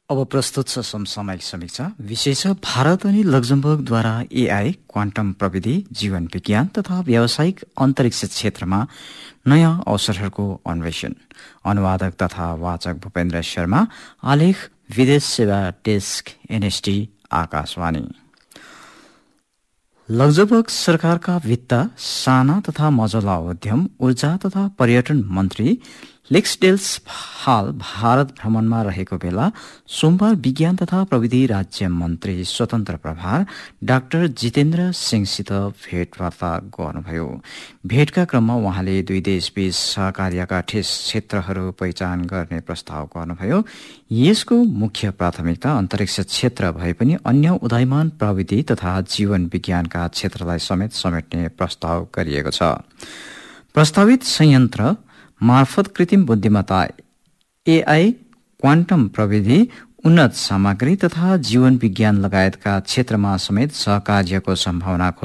अब प्रस्तुत छ समसामयिक समीक्षा। विषय छ भारत अनि लक्जमबर्गद्वारा एआई, क्वान्टम प्रविधि, जीवन विज्ञान तथा व्यावसायिक अन्तरिक्ष क्षेत्रमा नयाँ अवसरहरूको अन्वेषण। अनुवादक तथा वाचक भूपेन्द्र शर्मा। आलेख विदेश सेवा डेस्क, एनएसडी, आकाशवाणी। लक्जमबर्ग सरकारका वित्त, साना तथा मझौला उद्यम, ऊर्जा तथा पर्यटन मन्त्री लेक्सडेल्स हाल भारत भ्रमणमा रहेको बेला सोमबार विज्ञान तथा प्रविधि राज्य मन्त्री स्वतन्त्र प्रभार डाक्टर जितेन्द्र सिंहसित भेटवार्ता गर्नुभयो। भेटका क्रममा उहाँले दुई देशबीच सहकार्यका ठेस क्षेत्रहरू पहिचान गर्ने प्रस्ताव गर्नुभयो। यसको मुख्य प्राथमिकता अन्तरिक्ष क्षेत्र भए पनि अन्य उदयमान प्रविधि तथा जीवन विज्ञानका क्षेत्रलाई समेत समेट्ने प्रस्ताव गरिएको छ। प्रस्तावित संयन्त्र मार्फत कृत्रिम बुद्धिमत्ता, एआई, क्वान्टम प्रविधि, उन्नत सामग्री तथा जीवन विज्ञान लगायतका क्षेत्रमा समेत सहकार्यको सम्भावना